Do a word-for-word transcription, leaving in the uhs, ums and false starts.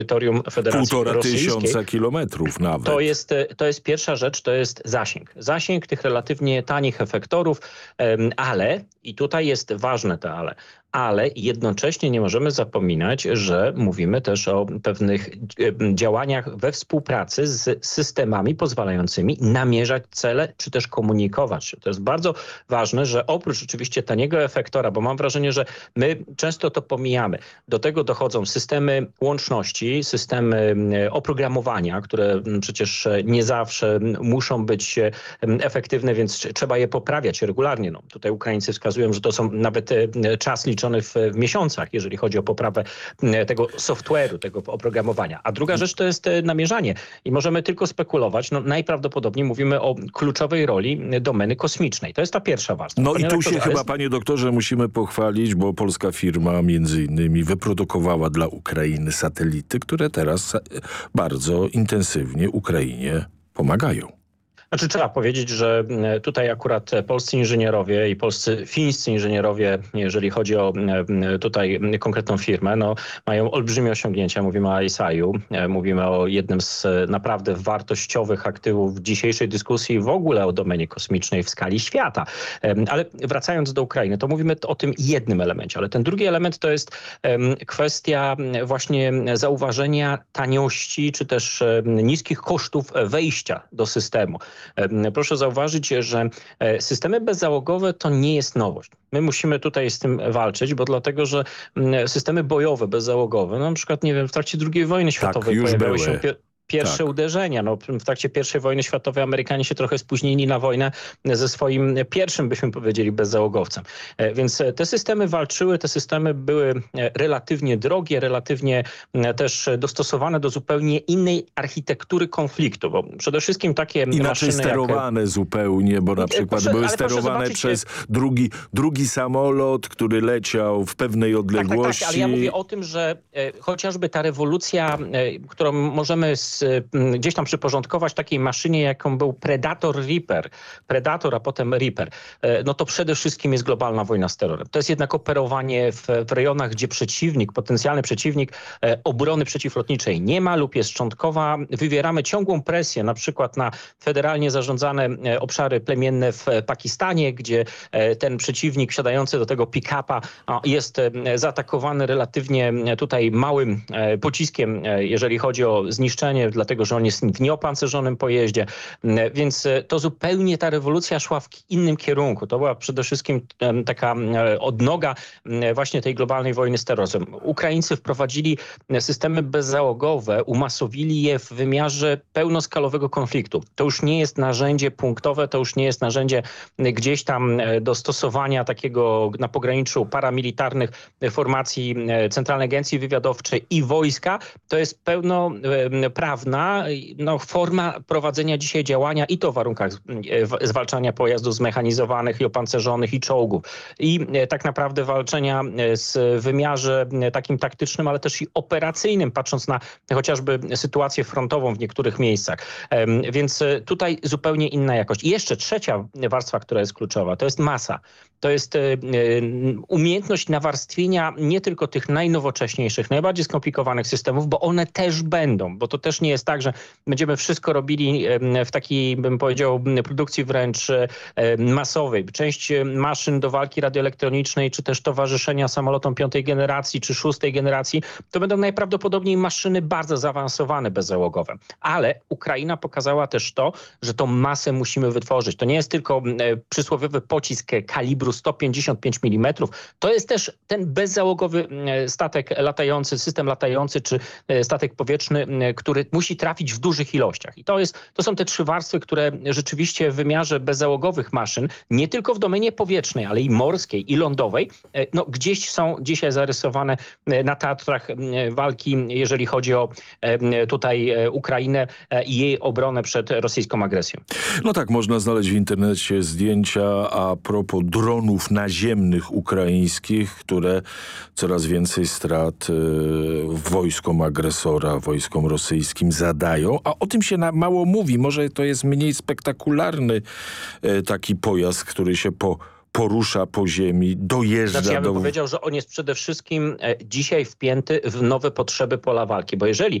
terytorium Federacji Półtora Rosyjskiej. tysiąca kilometrów nawet. To jest, to jest pierwsza rzecz, to jest zasięg. Zasięg tych relatywnie tanich efektorów, ale, i tutaj jest ważne to ale, ale jednocześnie nie możemy zapominać, że mówimy też o pewnych działaniach we współpracy z systemami pozwalającymi namierzać cele, czy też komunikować się. To jest bardzo ważne, że oprócz oczywiście taniego efektora, bo mam wrażenie, że my często to pomijamy, do tego dochodzą systemy łączności, systemy oprogramowania, które przecież nie zawsze muszą być efektywne, więc trzeba je poprawiać regularnie. No, tutaj Ukraińcy wskazują, że to są nawet czas liczony w, w miesiącach, jeżeli chodzi o poprawę tego software'u, tego oprogramowania. A druga rzecz to jest namierzanie. I możemy tylko spekulować. No, najprawdopodobniej mówimy o kluczowej roli domeny kosmicznej. To jest ta pierwsza warstwa. No Panie i tu doktorze, się chyba, jest... panie doktorze, musimy pochwalić, bo polska firma między innymi wyprodukowała dla Ukrainy satelity, które teraz bardzo intensywnie Ukrainie pomagają. Znaczy trzeba powiedzieć, że tutaj akurat polscy inżynierowie i polscy fińscy inżynierowie, jeżeli chodzi o tutaj konkretną firmę, no, mają olbrzymie osiągnięcia. Mówimy o I S A-u, mówimy o jednym z naprawdę wartościowych aktywów w dzisiejszej dyskusji w ogóle o domenie kosmicznej w skali świata. Ale wracając do Ukrainy, to mówimy o tym jednym elemencie, ale ten drugi element to jest kwestia właśnie zauważenia taniości, czy też niskich kosztów wejścia do systemu. Proszę zauważyć, że systemy bezzałogowe to nie jest nowość. My musimy tutaj z tym walczyć, bo dlatego, że systemy bojowe bezzałogowe, no na przykład, nie wiem, w trakcie drugiej wojny światowej tak, pojawiały były. się pierwsze tak. uderzenia. No, w trakcie pierwszej wojny światowej Amerykanie się trochę spóźnili na wojnę ze swoim pierwszym, byśmy powiedzieli, bezzałogowcem. Więc te systemy walczyły, te systemy były relatywnie drogie, relatywnie też dostosowane do zupełnie innej architektury konfliktu, bo przede wszystkim takie Inaczej maszyny sterowane jak... zupełnie, bo na przykład proszę, były sterowane przez drugi, drugi samolot, który leciał w pewnej odległości. Tak, tak, tak, ale ja mówię o tym, że e, chociażby ta rewolucja, e, którą możemy z gdzieś tam przyporządkować takiej maszynie, jaką był Predator Reaper, Predator, a potem Reaper, no to przede wszystkim jest globalna wojna z terrorem. To jest jednak operowanie w, w rejonach, gdzie przeciwnik, potencjalny przeciwnik e, obrony przeciwlotniczej nie ma lub jest szczątkowa. Wywieramy ciągłą presję na przykład na federalnie zarządzane e, obszary plemienne w Pakistanie, gdzie e, ten przeciwnik wsiadający do tego pick-upa a, jest e, zaatakowany relatywnie tutaj małym e, pociskiem, e, jeżeli chodzi o zniszczenie, dlatego że on jest w nieopancerzonym pojeździe. Więc to zupełnie ta rewolucja szła w innym kierunku. To była przede wszystkim taka odnoga właśnie tej globalnej wojny z terrorem. Ukraińcy wprowadzili systemy bezzałogowe, umasowili je w wymiarze pełnoskalowego konfliktu. To już nie jest narzędzie punktowe, to już nie jest narzędzie gdzieś tam do stosowania takiego na pograniczu paramilitarnych formacji Centralnej Agencji Wywiadowczej i wojska. To jest pełno prawna no, forma prowadzenia dzisiaj działania i to w warunkach zwalczania pojazdów zmechanizowanych i opancerzonych i czołgów. I tak naprawdę walczenia z wymiarze takim taktycznym, ale też i operacyjnym, patrząc na chociażby sytuację frontową w niektórych miejscach. Więc tutaj zupełnie inna jakość. I jeszcze trzecia warstwa, która jest kluczowa, to jest masa. To jest umiejętność nawarstwienia nie tylko tych najnowocześniejszych, najbardziej skomplikowanych systemów, bo one też będą, bo to też nie jest tak, że będziemy wszystko robili w takiej, bym powiedział, produkcji wręcz masowej. Część maszyn do walki radioelektronicznej, czy też towarzyszenia samolotom piątej generacji, czy szóstej generacji, to będą najprawdopodobniej maszyny bardzo zaawansowane, bezzałogowe. Ale Ukraina pokazała też to, że tą masę musimy wytworzyć. To nie jest tylko przysłowiowy pocisk kalibru sto pięćdziesiąt pięć milimetrów. To jest też ten bezzałogowy statek latający, system latający, czy statek powietrzny, który musi trafić w dużych ilościach. I to, jest, to są te trzy warstwy, które rzeczywiście w wymiarze bezzałogowych maszyn, nie tylko w domenie powietrznej, ale i morskiej, i lądowej, no gdzieś są dzisiaj zarysowane na teatrach walki, jeżeli chodzi o tutaj Ukrainę i jej obronę przed rosyjską agresją. No tak, można znaleźć w internecie zdjęcia a propos dronów naziemnych ukraińskich, które coraz więcej strat wojskom agresora, wojskom rosyjskim zadają, a o tym się na mało mówi. Może to jest mniej spektakularny e, taki pojazd, który się po porusza po ziemi, dojeżdża Znaczy ja bym do... powiedział, że on jest przede wszystkim e, dzisiaj wpięty w nowe potrzeby pola walki, bo jeżeli